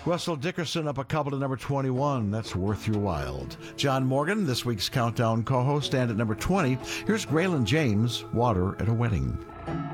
Russell Dickerson up a couple to number 21. That's Worth Your While. John Morgan, this week's Countdown co-host, and at number 20, here's Graylin James, Water at a Wedding.